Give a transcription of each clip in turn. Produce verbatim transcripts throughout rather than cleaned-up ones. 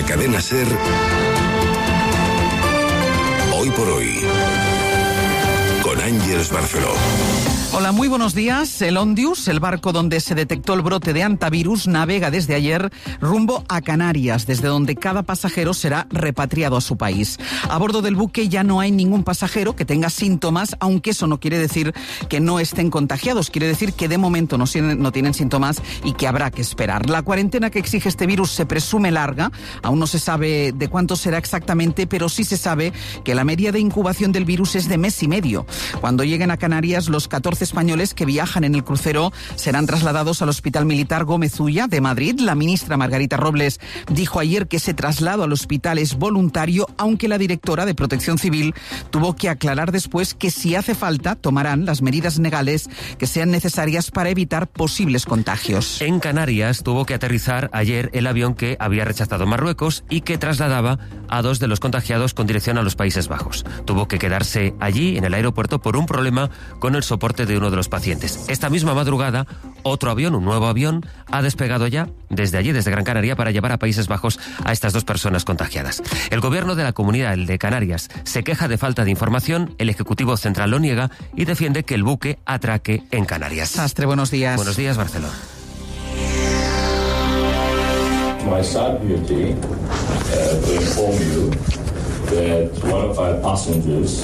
Cadena SER, Hoy por Hoy, con Ángeles Barceló. Hola, muy buenos días. El Ondius, el barco donde se detectó el brote de hantavirus, navega desde ayer rumbo a Canarias, desde donde cada pasajero será repatriado a su país. A bordo del buque ya no hay ningún pasajero que tenga síntomas, aunque eso no quiere decir que no estén contagiados. Quiere decir que de momento no, no tienen síntomas y que habrá que esperar. La cuarentena que exige este virus se presume larga. Aún no se sabe de cuánto será exactamente, pero sí se sabe que la media de incubación del virus es de mes y medio. Cuando lleguen a Canarias, los catorce españoles que viajan en el crucero serán trasladados al Hospital Militar Gómez Ulla de Madrid. La ministra Margarita Robles dijo ayer que ese traslado al hospital es voluntario, aunque la directora de Protección Civil tuvo que aclarar después que si hace falta tomarán las medidas legales que sean necesarias para evitar posibles contagios. En Canarias tuvo que aterrizar ayer el avión que había rechazado Marruecos y que trasladaba a dos de los contagiados con dirección a los Países Bajos. Tuvo que quedarse allí en el aeropuerto por un problema con el soporte de uno de los pacientes. Esta misma madrugada, otro avión, un nuevo avión, ha despegado ya desde allí, desde Gran Canaria, para llevar a Países Bajos a estas dos personas contagiadas. El gobierno de la Comunidad de Canarias se queja de falta de información, el Ejecutivo Central lo niega y defiende que el buque atraque en Canarias. Sastre, buenos días. Buenos días, Barcelona. My sad duty uh, to inform you that one of our passengers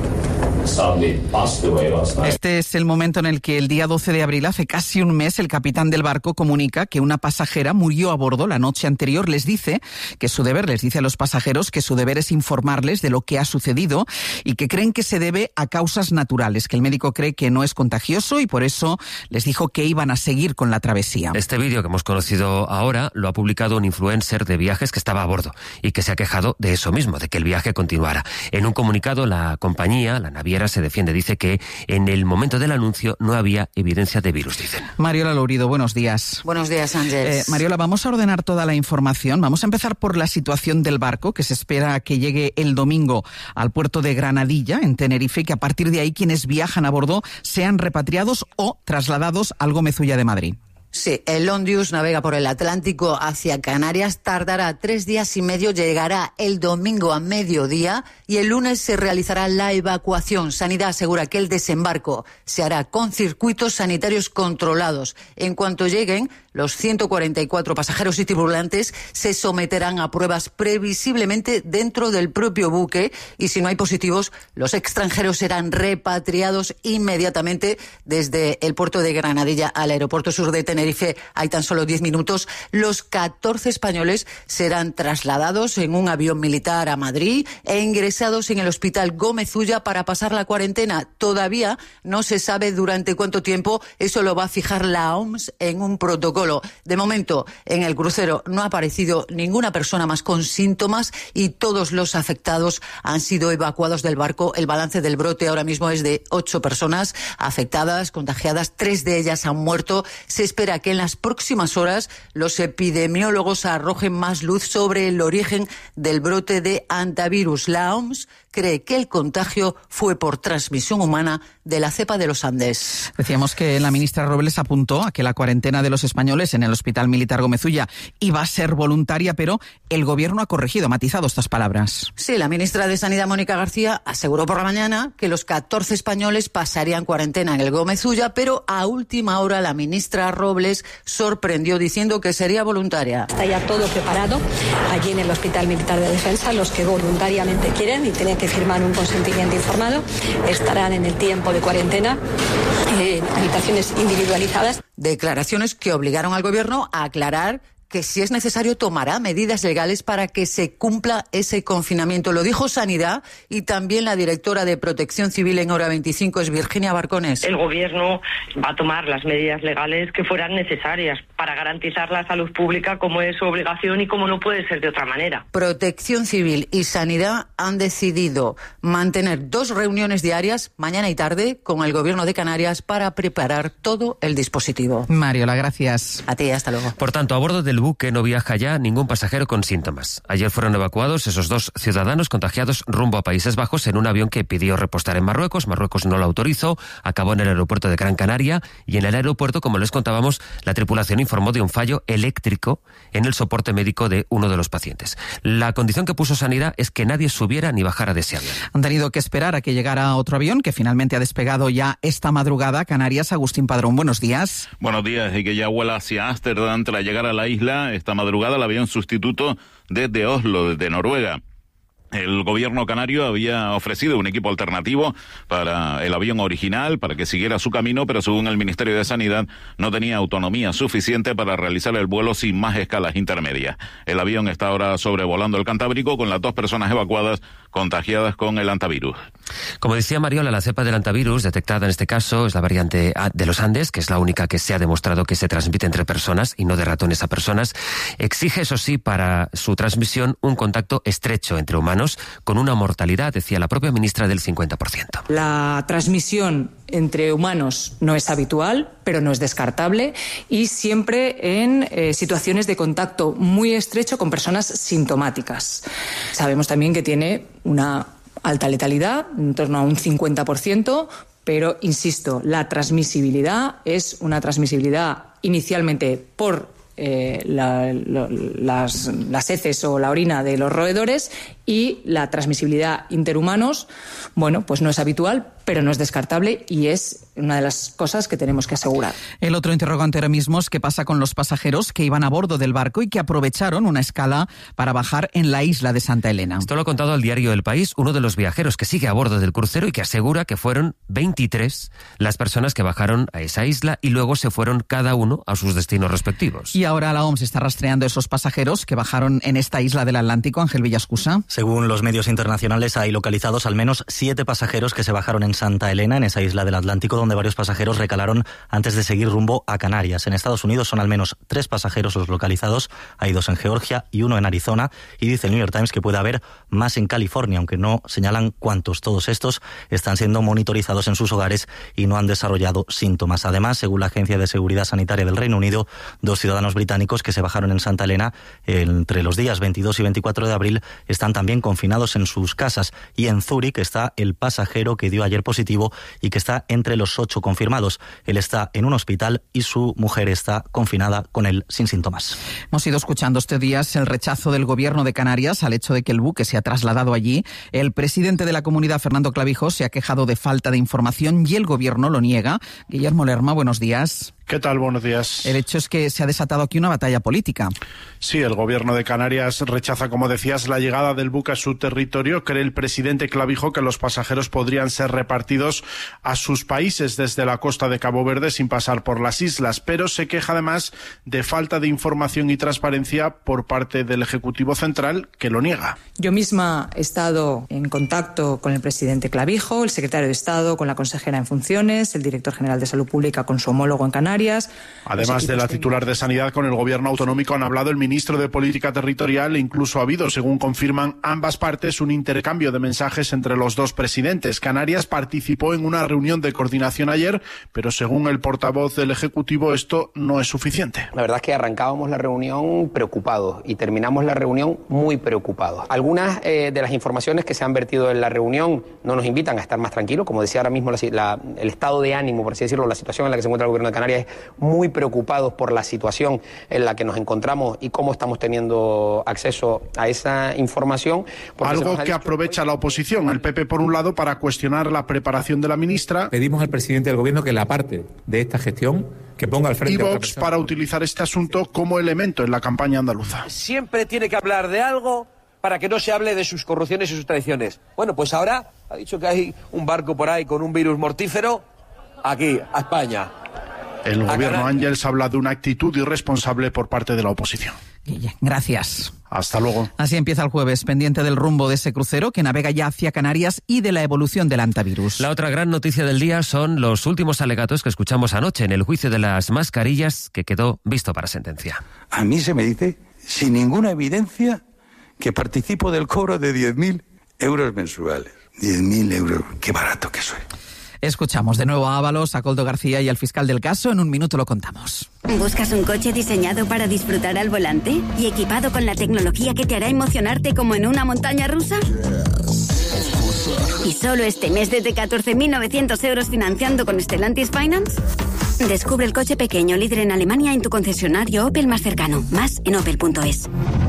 Este es el momento en el que el día doce de abril, hace casi un mes, el capitán del barco comunica que una pasajera murió a bordo la noche anterior. Les dice que su deber, les dice a los pasajeros que su deber es informarles de lo que ha sucedido y que creen que se debe a causas naturales, que el médico cree que no es contagioso y por eso les dijo que iban a seguir con la travesía. Este vídeo que hemos conocido ahora lo ha publicado un influencer de viajes que estaba a bordo y que se ha quejado de eso mismo, de que el viaje continuara. En un comunicado, la compañía, la naviera, se defiende, dice que en el momento del anuncio no había evidencia de virus, dicen. Mariola Lourido, buenos días. Buenos días, Ángeles. Eh, Mariola, vamos a ordenar toda la información. Vamos a empezar por la situación del barco, que se espera que llegue el domingo al puerto de Granadilla, en Tenerife, y que a partir de ahí quienes viajan a bordo sean repatriados o trasladados al Gómez Ulla de Madrid. Sí, el Ondius navega por el Atlántico hacia Canarias, tardará tres días y medio, llegará el domingo a mediodía y el lunes se realizará la evacuación. Sanidad asegura que el desembarco se hará con circuitos sanitarios controlados. En cuanto lleguen, los ciento cuarenta y cuatro pasajeros y tripulantes se someterán a pruebas previsiblemente dentro del propio buque y si no hay positivos, los extranjeros serán repatriados inmediatamente desde el puerto de Granadilla al aeropuerto sur de Tenerife. Hay tan solo diez minutos. Los catorce españoles serán trasladados en un avión militar a Madrid e ingresados en el Hospital Gómez Ulla para pasar la cuarentena. Todavía no se sabe durante cuánto tiempo. Eso lo va a fijar la O M S en un protocolo. De momento, en el crucero no ha aparecido ninguna persona más con síntomas y todos los afectados han sido evacuados del barco. El balance del brote ahora mismo es de ocho personas afectadas, contagiadas. Tres de ellas han muerto. Se espera que en las próximas horas los epidemiólogos arrojen más luz sobre el origen del brote de hantavirus. La O M S cree que el contagio fue por transmisión humana de la cepa de los Andes. Decíamos que la ministra Robles apuntó a que la cuarentena de los españoles en el Hospital Militar Gómez Ulla iba a ser voluntaria, pero el gobierno ha corregido, ha matizado estas palabras. Sí, la ministra de Sanidad, Mónica García, aseguró por la mañana que los catorce españoles pasarían cuarentena en el Gómez Ulla, pero a última hora la ministra Robles sorprendió diciendo que sería voluntaria. Está ya todo preparado allí en el Hospital Militar de Defensa. Los que voluntariamente quieren y tienen que firmar un consentimiento informado estarán en el tiempo de cuarentena en habitaciones individualizadas. Declaraciones que obligaron al gobierno a aclarar que si es necesario tomará medidas legales para que se cumpla ese confinamiento. Lo dijo Sanidad y también la directora de Protección Civil en Hora veinticinco es Virginia Barcones. El gobierno va a tomar las medidas legales que fueran necesarias para garantizar la salud pública como es su obligación y como no puede ser de otra manera. Protección Civil y Sanidad han decidido mantener dos reuniones diarias, mañana y tarde, con el gobierno de Canarias para preparar todo el dispositivo. Mariola, gracias. A ti, hasta luego. Por tanto, a bordo del buque no viaja ya ningún pasajero con síntomas. Ayer fueron evacuados esos dos ciudadanos contagiados rumbo a Países Bajos en un avión que pidió repostar en Marruecos. Marruecos no lo autorizó, acabó en el aeropuerto de Gran Canaria y en el aeropuerto, como les contábamos, la tripulación informó de un fallo eléctrico en el soporte médico de uno de los pacientes. La condición que puso Sanidad es que nadie subiera ni bajara de ese avión. Han tenido que esperar a que llegara otro avión que finalmente ha despegado ya esta madrugada a Canarias. Agustín Padrón, buenos días. Buenos días, y que ya vuela hacia Ámsterdam tras llegar a la isla esta madrugada el avión sustituto desde Oslo, desde Noruega. El gobierno canario había ofrecido un equipo alternativo para el avión original, para que siguiera su camino, pero según el Ministerio de Sanidad no tenía autonomía suficiente para realizar el vuelo sin más escalas intermedias. El avión está ahora sobrevolando el Cantábrico con las dos personas evacuadas contagiadas con el hantavirus. Como decía Mariola, la cepa del hantavirus detectada en este caso es la variante A de los Andes, que es la única que se ha demostrado que se transmite entre personas y no de ratones a personas. Exige, eso sí, para su transmisión un contacto estrecho entre humanos, con una mortalidad, decía la propia ministra, del cincuenta por ciento. La transmisión entre humanos no es habitual, pero no es descartable, y siempre en eh, situaciones de contacto muy estrecho con personas sintomáticas. Sabemos también que tiene una alta letalidad, en torno a un cincuenta por ciento, pero, insisto, la transmisibilidad es una transmisibilidad inicialmente por Eh, la, lo, las, las heces o la orina de los roedores, y la transmisibilidad interhumanos, bueno, pues no es habitual, pero no es descartable y es una de las cosas que tenemos que asegurar. El otro interrogante ahora mismo es qué pasa con los pasajeros que iban a bordo del barco y que aprovecharon una escala para bajar en la isla de Santa Elena. Esto lo ha contado al diario El País uno de los viajeros que sigue a bordo del crucero y que asegura que fueron veintitrés las personas que bajaron a esa isla y luego se fueron cada uno a sus destinos respectivos. Y ahora la O M S está rastreando esos pasajeros que bajaron en esta isla del Atlántico. Ángel Villascusa. Según los medios internacionales, hay localizados al menos siete pasajeros que se bajaron en Santa Elena, en esa isla del Atlántico, donde varios pasajeros recalaron antes de seguir rumbo a Canarias. En Estados Unidos son al menos tres pasajeros los localizados, hay dos en Georgia y uno en Arizona, y dice el New York Times que puede haber más en California, aunque no señalan cuántos. Todos estos están siendo monitorizados en sus hogares y no han desarrollado síntomas. Además, según la Agencia de Seguridad Sanitaria del Reino Unido, dos ciudadanos británicos que se bajaron en Santa Elena entre los días veintidós y veinticuatro de abril están también confinados en sus casas. Y en Zúrich está el pasajero que dio ayer positivo y que está entre los ocho confirmados. Él está en un hospital y su mujer está confinada con él sin síntomas. Hemos ido escuchando estos días el rechazo del gobierno de Canarias al hecho de que el buque se ha trasladado allí. El presidente de la comunidad, Fernando Clavijo, se ha quejado de falta de información y el gobierno lo niega. Guillermo Lerma, buenos días. ¿Qué tal? Buenos días. El hecho es que se ha desatado aquí una batalla política. Sí, el gobierno de Canarias rechaza, como decías, la llegada del buque a su territorio. Cree el presidente Clavijo que los pasajeros podrían ser repartidos a sus países desde la costa de Cabo Verde sin pasar por las islas, pero se queja además de falta de información y transparencia por parte del Ejecutivo Central, que lo niega. Yo misma he estado en contacto con el presidente Clavijo, el secretario de Estado con la consejera en funciones, el director general de Salud Pública con su homólogo en Canarias. Además de la titular de Sanidad, con el gobierno autonómico han hablado el ministro de Política Territorial e incluso ha habido, según confirman ambas partes, un intercambio de mensajes entre los dos presidentes. Canarias participó en una reunión de coordinación ayer, pero según el portavoz del Ejecutivo esto no es suficiente. La verdad es que arrancábamos la reunión preocupados y terminamos la reunión muy preocupados. Algunas eh, de las informaciones que se han vertido en la reunión no nos invitan a estar más tranquilos. Como decía ahora mismo, la, la, el estado de ánimo, por así decirlo, la situación en la que se encuentra el gobierno de Canarias es muy preocupados por la situación en la que nos encontramos y cómo estamos teniendo acceso a esa información. Algo que aprovecha la oposición, el P P por un lado, para cuestionar la preparación de la ministra. Pedimos al presidente del gobierno que la parte de esta gestión que ponga al frente. Y Vox para utilizar este asunto como elemento en la campaña andaluza. Siempre tiene que hablar de algo para que no se hable de sus corrupciones y sus traiciones. Bueno, pues ahora ha dicho que hay un barco por ahí con un virus mortífero aquí, a España. El gobierno Ángels habla de una actitud irresponsable por parte de la oposición. Gracias. Hasta luego. Así empieza el jueves, pendiente del rumbo de ese crucero que navega ya hacia Canarias y de la evolución del hantavirus. La otra gran noticia del día son los últimos alegatos que escuchamos anoche en el juicio de las mascarillas que quedó visto para sentencia. A mí se me dice, sin ninguna evidencia, que participo del cobro de diez mil euros mensuales. diez mil euros, qué barato que soy. Escuchamos de nuevo a Ábalos, a Koldo García y al fiscal del caso. En un minuto lo contamos. ¿Buscas un coche diseñado para disfrutar al volante y equipado con la tecnología que te hará emocionarte como en una montaña rusa? ¿Y solo este mes desde catorce mil novecientos euros financiando con Stellantis Finance? Descubre el coche pequeño líder en Alemania en tu concesionario Opel más cercano. Más en opel punto es.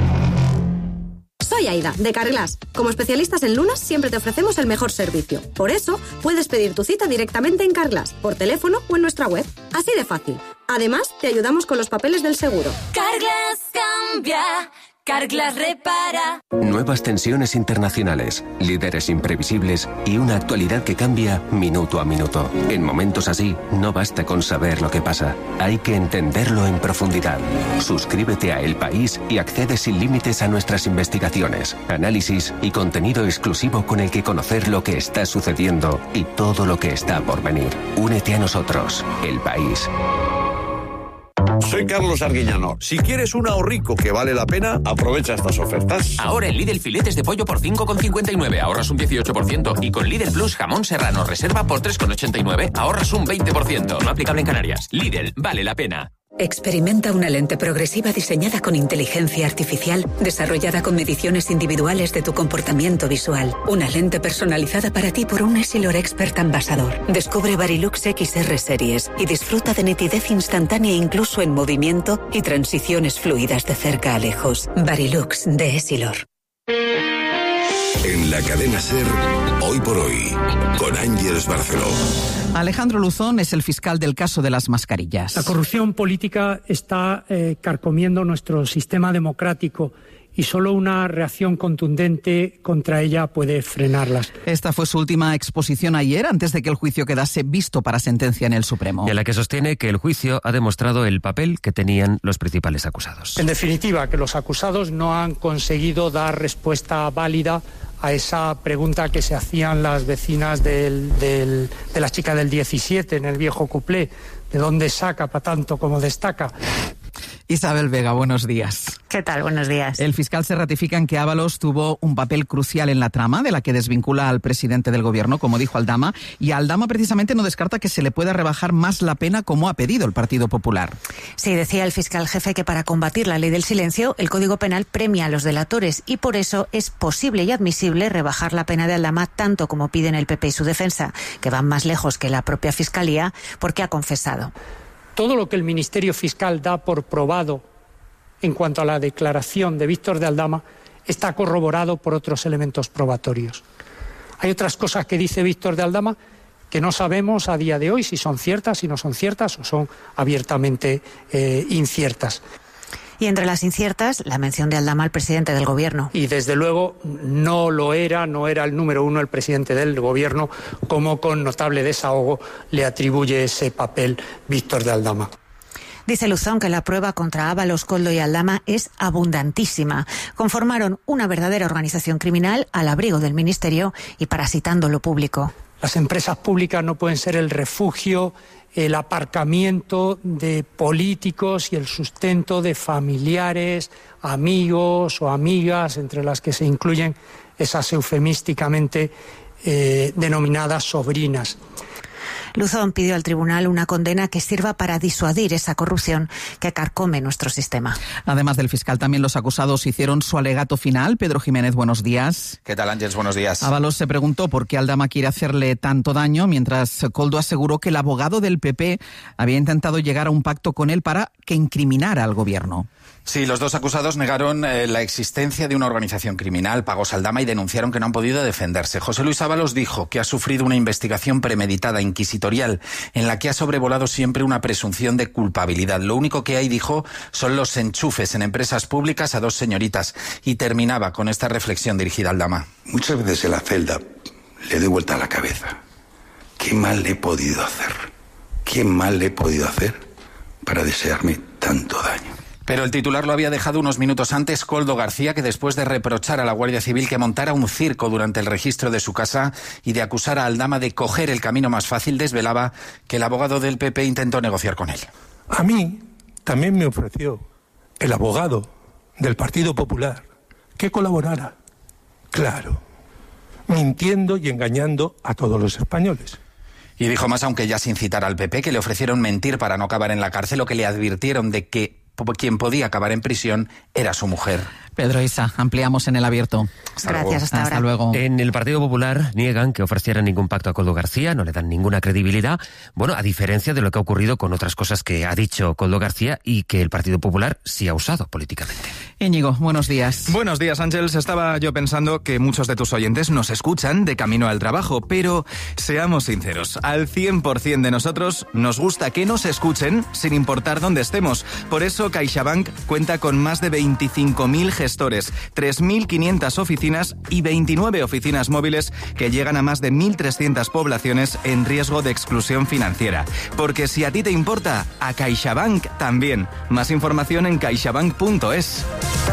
Soy Aida, de Carglass. Como especialistas en lunas, siempre te ofrecemos el mejor servicio. Por eso, puedes pedir tu cita directamente en Carglass, por teléfono o en nuestra web. Así de fácil. Además, te ayudamos con los papeles del seguro. Carglass cambia, Carglass repara. Nuevas tensiones internacionales, líderes imprevisibles y una actualidad que cambia minuto a minuto. En momentos así, no basta con saber lo que pasa. Hay que entenderlo en profundidad. Suscríbete a El País y accede sin límites a nuestras investigaciones, análisis y contenido exclusivo con el que conocer lo que está sucediendo y todo lo que está por venir. Únete a nosotros, El País. Soy Carlos Arguiñano. Si quieres un ahorrico que vale la pena, aprovecha estas ofertas. Ahora en Lidl filetes de pollo por cinco con cincuenta y nueve, ahorras un dieciocho por ciento. Y con Lidl Plus jamón serrano reserva por tres con ochenta y nueve, ahorras un veinte por ciento. No aplicable en Canarias. Lidl, vale la pena. Experimenta una lente progresiva diseñada con inteligencia artificial, desarrollada con mediciones individuales de tu comportamiento visual. Una lente personalizada para ti por un Essilor Expert Ambassador. Descubre Varilux X R Series y disfruta de nitidez instantánea incluso en movimiento y transiciones fluidas de cerca a lejos. Varilux de Essilor. En la cadena SER, Hoy por Hoy, con Ángeles Barceló. Alejandro Luzón es el fiscal del caso de las mascarillas. La corrupción política está eh, carcomiendo nuestro sistema democrático y solo una reacción contundente contra ella puede frenarlas. Esta fue su última exposición ayer, antes de que el juicio quedase visto para sentencia en el Supremo. Y en la que sostiene que el juicio ha demostrado el papel que tenían los principales acusados. En definitiva, que los acusados no han conseguido dar respuesta válida a esa pregunta que se hacían las vecinas del, del, de la chica del diecisiete en el viejo cuplé. ¿De dónde saca para tanto como destaca? Isabel Vega, buenos días. ¿Qué tal? Buenos días. El fiscal se ratifica en que Ábalos tuvo un papel crucial en la trama de la que desvincula al presidente del gobierno, como dijo Aldama, y Aldama precisamente no descarta que se le pueda rebajar más la pena como ha pedido el Partido Popular. Sí, decía el fiscal jefe que para combatir la ley del silencio, el Código Penal premia a los delatores y por eso es posible y admisible rebajar la pena de Aldama tanto como piden el P P y su defensa, que van más lejos que la propia Fiscalía, porque ha confesado. Todo lo que el Ministerio Fiscal da por probado en cuanto a la declaración de Víctor de Aldama está corroborado por otros elementos probatorios. Hay otras cosas que dice Víctor de Aldama que no sabemos a día de hoy si son ciertas, si no son ciertas o son abiertamente eh, inciertas. Y entre las inciertas, la mención de Aldama al presidente del gobierno. Y desde luego no lo era, no era el número uno el presidente del gobierno, como con notable desahogo le atribuye ese papel Víctor de Aldama. Dice Luzón que la prueba contra Ábalos, Koldo y Aldama es abundantísima. Conformaron una verdadera organización criminal al abrigo del ministerio y parasitando lo público. Las empresas públicas no pueden ser el refugio, el aparcamiento de políticos y el sustento de familiares, amigos o amigas, entre las que se incluyen esas eufemísticamente eh, denominadas sobrinas. Luzón pidió al tribunal una condena que sirva para disuadir esa corrupción que carcome nuestro sistema. Además del fiscal, también los acusados hicieron su alegato final. Pedro Jiménez, buenos días. ¿Qué tal, Ángeles? Buenos días. Ábalos se preguntó por qué Aldama quiere hacerle tanto daño, mientras Koldo aseguró que el abogado del P P había intentado llegar a un pacto con él para que incriminara al gobierno. Sí, los dos acusados negaron eh, la existencia de una organización criminal, pagos Aldama, y denunciaron que no han podido defenderse. José Luis Ábalos dijo que ha sufrido una investigación premeditada, inquisitorial, en la que ha sobrevolado siempre una presunción de culpabilidad. Lo único que hay, dijo, son los enchufes en empresas públicas a dos señoritas. Y terminaba con esta reflexión dirigida a Aldama. Muchas veces en la celda le doy vuelta a la cabeza. ¿Qué mal le he podido hacer? ¿Qué mal le he podido hacer para desearme tanto daño? Pero el titular lo había dejado unos minutos antes Koldo García, que después de reprochar a la Guardia Civil que montara un circo durante el registro de su casa y de acusar a Aldama de coger el camino más fácil, desvelaba que el abogado del P P intentó negociar con él. A mí también me ofreció el abogado del Partido Popular que colaborara, claro, mintiendo y engañando a todos los españoles. Y dijo más, aunque ya sin citar al P P, que le ofrecieron mentir para no acabar en la cárcel o que le advirtieron de que quien podía acabar en prisión era su mujer. Pedro Isa, ampliamos en El Abierto. Hasta Gracias, luego. hasta, hasta ahora. luego. En el Partido Popular niegan que ofreciera ningún pacto a Koldo García, no le dan ninguna credibilidad. Bueno, a diferencia de lo que ha ocurrido con otras cosas que ha dicho Koldo García y que el Partido Popular sí ha usado políticamente. Íñigo, buenos días. Buenos días, Ángeles. Estaba yo pensando que muchos de tus oyentes nos escuchan de camino al trabajo, pero seamos sinceros, al cien por ciento de nosotros nos gusta que nos escuchen sin importar dónde estemos. Por eso CaixaBank cuenta con más de veinticinco mil gestores, tres mil quinientas oficinas y veintinueve oficinas móviles que llegan a más de mil trescientas poblaciones en riesgo de exclusión financiera. Porque si a ti te importa, a CaixaBank también. Más información en caixabank punto es.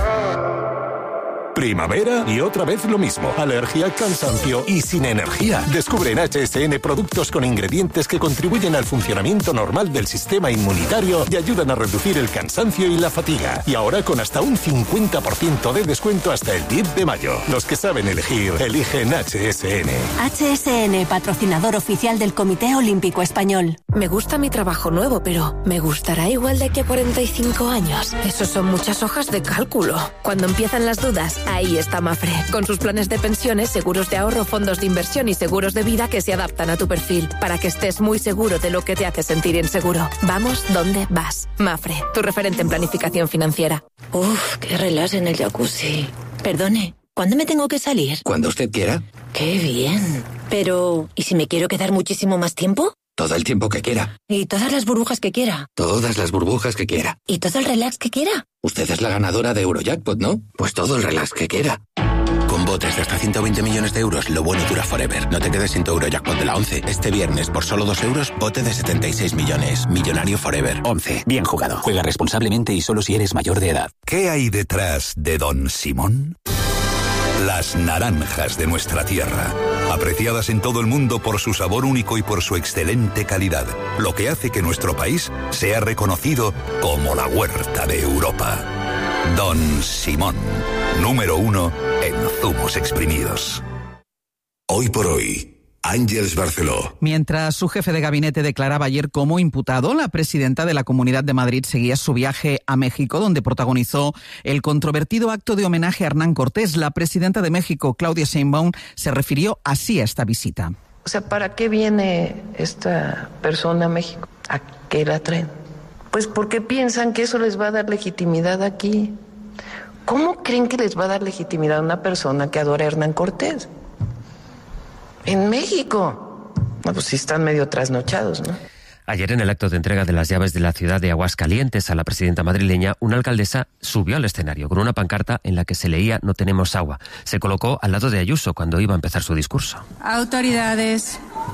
Primavera y otra vez lo mismo. Alergia, cansancio y sin energía. Descubre en H S N productos con ingredientes que contribuyen al funcionamiento normal del sistema inmunitario y ayudan a reducir el cansancio y la fatiga. Y ahora con hasta un cincuenta por ciento de descuento hasta el diez de mayo. Los que saben elegir, eligen H S N. H S N, patrocinador oficial del Comité Olímpico Español. Me gusta mi trabajo nuevo, pero ¿me gustará igual de aquí a cuarenta y cinco años? Eso son muchas hojas de cálculo. Cuando empiezan las dudas, ahí está Mafre, con sus planes de pensiones, seguros de ahorro, fondos de inversión y seguros de vida que se adaptan a tu perfil, para que estés muy seguro de lo que te hace sentir inseguro. Vamos donde vas. Mafre, tu referente en planificación financiera. Uf, qué relax en el jacuzzi. Perdone, ¿cuándo me tengo que salir? Cuando usted quiera. Qué bien. Pero, ¿y si me quiero quedar muchísimo más tiempo? Todo el tiempo que quiera. ¿Y todas las burbujas que quiera? Todas las burbujas que quiera. ¿Y todo el relax que quiera? Usted es la ganadora de Eurojackpot, ¿no? Pues todo el relax que quiera. Con botes de hasta ciento veinte millones de euros, lo bueno dura forever. No te quedes sin tu Eurojackpot de la once. Este viernes, por solo dos euros, bote de setenta y seis millones. Millonario forever. once. Bien jugado. Juega responsablemente y solo si eres mayor de edad. ¿Qué hay detrás de Don Simón? Las naranjas de nuestra tierra, apreciadas en todo el mundo por su sabor único y por su excelente calidad, lo que hace que nuestro país sea reconocido como la huerta de Europa. Don Simón, número uno en zumos exprimidos. Hoy por hoy, Ángeles Barceló. Mientras su jefe de gabinete declaraba ayer como imputado, la presidenta de la Comunidad de Madrid seguía su viaje a México, donde protagonizó el controvertido acto de homenaje a Hernán Cortés. La presidenta de México, Claudia Sheinbaum, se refirió así a esta visita. O sea, ¿para qué viene esta persona a México? ¿A qué la traen? Pues porque piensan que eso les va a dar legitimidad aquí. ¿Cómo creen que les va a dar legitimidad a una persona que adora a Hernán Cortés? En México. No, pues sí están medio trasnochados, ¿no? Ayer, en el acto de entrega de las llaves de la ciudad de Aguascalientes a la presidenta madrileña, una alcaldesa subió al escenario con una pancarta en la que se leía "No tenemos agua". Se colocó al lado de Ayuso cuando iba a empezar su discurso. Autoridades,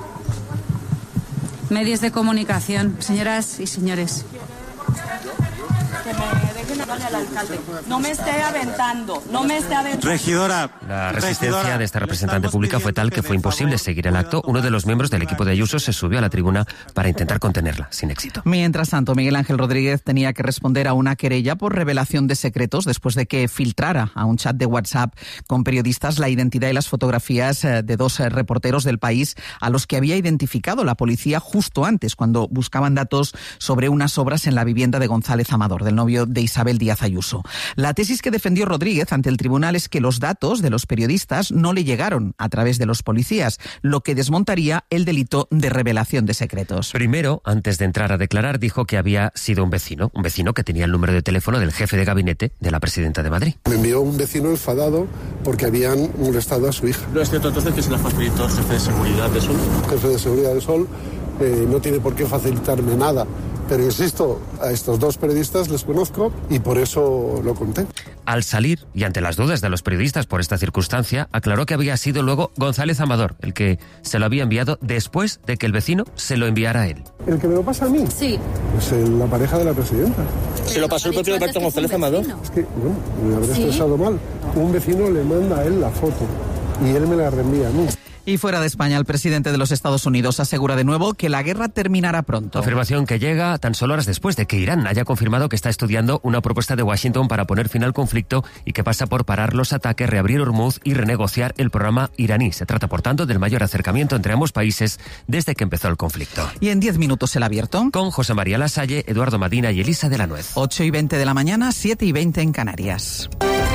medios de comunicación, señoras y señores. Que me dejen hablarle al alcalde. No me esté aventando, no me esté aventando. Regidora. La resistencia regidora, de esta representante pública fue tal que fue imposible seguir el acto. Uno de los miembros del equipo de Ayuso se subió a la tribuna para intentar contenerla, sin éxito. Mientras tanto, Miguel Ángel Rodríguez tenía que responder a una querella por revelación de secretos después de que filtrara a un chat de WhatsApp con periodistas la identidad y las fotografías de dos reporteros del País a los que había identificado la policía justo antes, cuando buscaban datos sobre unas obras en la vivienda de González Amador, del novio de Isabel Díaz Ayuso. La tesis que defendió Rodríguez ante el tribunal es que los datos de los periodistas no le llegaron a través de los policías, lo que desmontaría el delito de revelación de secretos. Primero, antes de entrar a declarar, dijo que había sido un vecino, un vecino que tenía el número de teléfono del jefe de gabinete de la presidenta de Madrid. Me envió un vecino enfadado porque habían molestado a su hija. ¿No es cierto entonces que se la facilitó el jefe de seguridad de Sol? El jefe de seguridad de Sol eh, no tiene por qué facilitarme nada. Pero insisto, a estos dos periodistas les conozco y por eso lo conté. Al salir, y ante las dudas de los periodistas por esta circunstancia, aclaró que había sido luego González Amador el que se lo había enviado después de que el vecino se lo enviara a él. ¿El que me lo pasa a mí? Sí. Pues el, la pareja de la presidenta. ¿Se lo pasó el propio Alberto González Amador? Es que, bueno, me habré ¿Sí? expresado mal. Un vecino le manda a él la foto y él me la reenvía a mí. Y fuera de España, el presidente de los Estados Unidos asegura de nuevo que la guerra terminará pronto. Afirmación que llega tan solo horas después de que Irán haya confirmado que está estudiando una propuesta de Washington para poner fin al conflicto y que pasa por parar los ataques, reabrir Hormuz y renegociar el programa iraní. Se trata, por tanto, del mayor acercamiento entre ambos países desde que empezó el conflicto. Y en diez minutos el abierto. Con José María Lasalle, Eduardo Madina y Elisa de la Nuez. ocho y veinte de la mañana, siete y veinte en Canarias.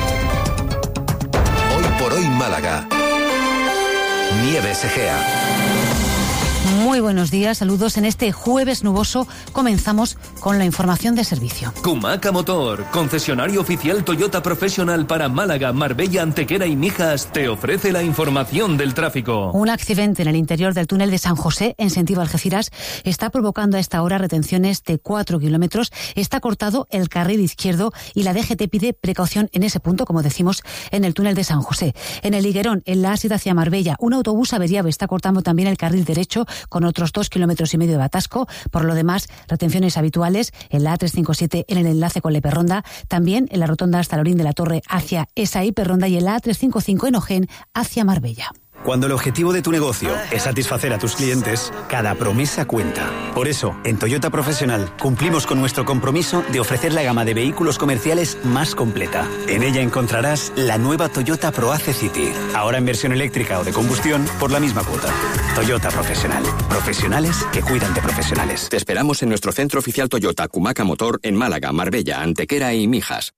Hoy por hoy Málaga. Nieves Egea. Muy buenos días, saludos. En este jueves nuboso comenzamos con la información de servicio. Kumaca Motor, concesionario oficial Toyota Professional para Málaga, Marbella, Antequera y Mijas, te ofrece la información del tráfico. Un accidente en el interior del túnel de San José, en sentido Algeciras, está provocando a esta hora retenciones de cuatro kilómetros. Está cortado el carril izquierdo y la D G T pide precaución en ese punto, como decimos, en el túnel de San José. En el Higuerón, en la Asida hacia Marbella, un autobús averiado está cortando también el carril derecho con otros dos kilómetros y medio de atasco. Por lo demás, retenciones habituales en la A trescientos cincuenta y siete en el enlace con Leperronda, también en la rotonda hasta Lorín de la Torre hacia esa Hiperronda y en la A trescientos cincuenta y cinco en Ojén hacia Marbella. Cuando el objetivo de tu negocio es satisfacer a tus clientes, cada promesa cuenta. Por eso, en Toyota Professional cumplimos con nuestro compromiso de ofrecer la gama de vehículos comerciales más completa. En ella encontrarás la nueva Toyota ProAce City, ahora en versión eléctrica o de combustión por la misma cuota. Toyota Professional. Profesionales que cuidan de profesionales. Te esperamos en nuestro centro oficial Toyota Kumaca Motor en Málaga, Marbella, Antequera y Mijas.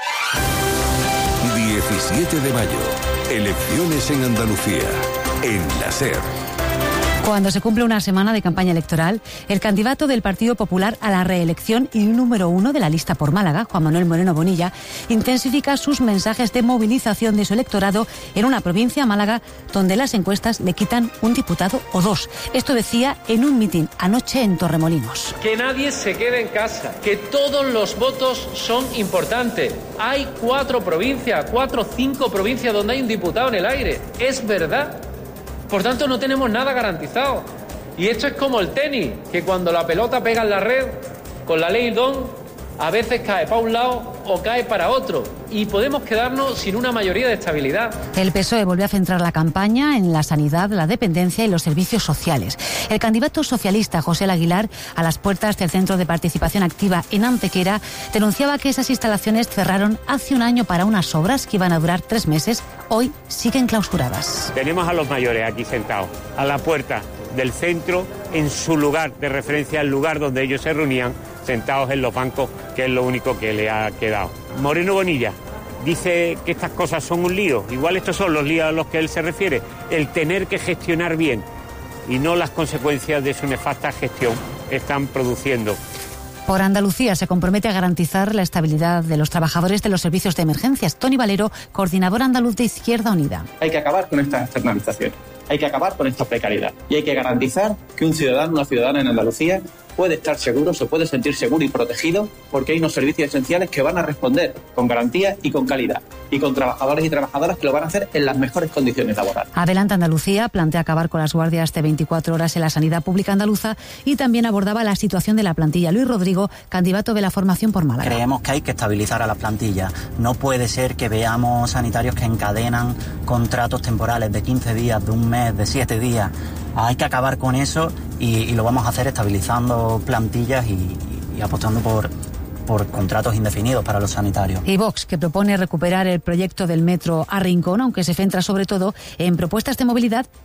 diecisiete de mayo. Elecciones en Andalucía. En la SER. Cuando se cumple una semana de campaña electoral, el candidato del Partido Popular a la reelección y número uno de la lista por Málaga, Juan Manuel Moreno Bonilla, intensifica sus mensajes de movilización de su electorado en una provincia, Málaga, donde las encuestas le quitan un diputado o dos. Esto decía en un mitin anoche en Torremolinos. Que nadie se quede en casa, que todos los votos son importantes. Hay cuatro provincias, cuatro o cinco provincias donde hay un diputado en el aire. Es verdad. Por tanto, no tenemos nada garantizado. Y esto es como el tenis, que cuando la pelota pega en la red, con la ley Don, a veces cae para un lado o cae para otro. Y podemos quedarnos sin una mayoría de estabilidad. El P S O E volvió a centrar la campaña en la sanidad, la dependencia y los servicios sociales. El candidato socialista José Aguilar, a las puertas del Centro de Participación Activa en Antequera, denunciaba que esas instalaciones cerraron hace un año para unas obras que iban a durar tres meses. Hoy siguen clausuradas. Tenemos a los mayores aquí sentados, a la puerta del centro, en su lugar de referencia, el lugar donde ellos se reunían, sentados en los bancos, que es lo único que le ha quedado. Moreno Bonilla dice que estas cosas son un lío. Igual estos son los líos a los que él se refiere. El tener que gestionar bien y no las consecuencias de su nefasta gestión están produciendo. Por Andalucía se compromete a garantizar la estabilidad de los trabajadores de los servicios de emergencias. Tony Valero, coordinador andaluz de Izquierda Unida. Hay que acabar con estas externalizaciones, hay que acabar con esta precariedad y hay que garantizar que un ciudadano, una ciudadana en Andalucía puede estar seguro, se puede sentir seguro y protegido porque hay unos servicios esenciales que van a responder con garantía y con calidad y con trabajadores y trabajadoras que lo van a hacer en las mejores condiciones laborales. Adelante Andalucía plantea acabar con las guardias de veinticuatro horas en la sanidad pública andaluza y también abordaba la situación de la plantilla. Luis Rodrigo, candidato de la formación por Málaga. Creemos que hay que estabilizar a las plantillas. No puede ser que veamos sanitarios que encadenan contratos temporales de quince días, de un mes, de siete días. Hay que acabar con eso y, y lo vamos a hacer estabilizando plantillas y, y, y apostando por, por contratos indefinidos para los sanitarios. Y Vox, que propone recuperar el proyecto del metro a Rincón, aunque se centra sobre todo en propuestas de movilidad